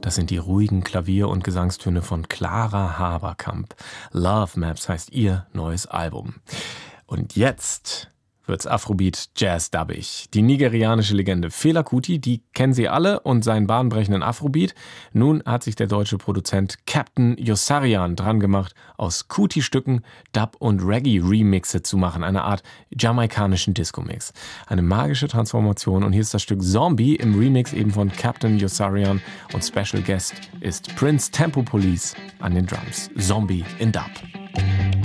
Das sind die ruhigen Klavier- und Gesangstöne von Clara Haberkamp. Love Maps heißt ihr neues Album. Und jetzt wird's Afrobeat Jazz-dubbig. Die nigerianische Legende Fela Kuti, die kennen Sie alle, und seinen bahnbrechenden Afrobeat. Nun hat sich der deutsche Produzent Captain Yossarian dran gemacht, aus Kuti-Stücken Dub- und Reggae-Remixe zu machen, eine Art jamaikanischen Disco-Mix. Eine magische Transformation, und hier ist das Stück Zombie im Remix eben von Captain Yossarian, und Special Guest ist Prince Tempo Police an den Drums. Zombie in Dub.